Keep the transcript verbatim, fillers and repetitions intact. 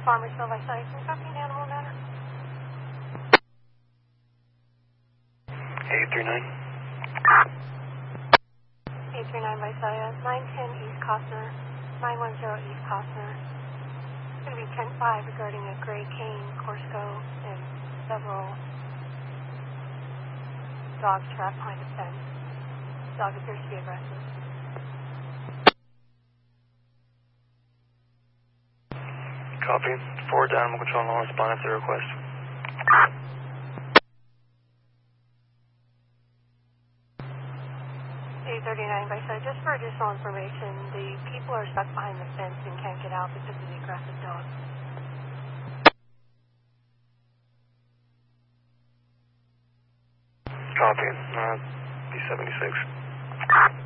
Farmersville by site. Can you copy an animal matter? eight three nine. eight three nine by Saya, nine ten East Costner, nine one zero East Costner. It's going to be ten five regarding a gray cane, Corsico, and several dogs trapped behind a fence. Dog appears to be aggressive. Copy. Forward to animal control and I'll respond to the request. eight thirty-nine by Saya, just for additional information, the people are stuck behind the fence and can't get out because of the aggressive dog. Copy. Uh, B seventy-six.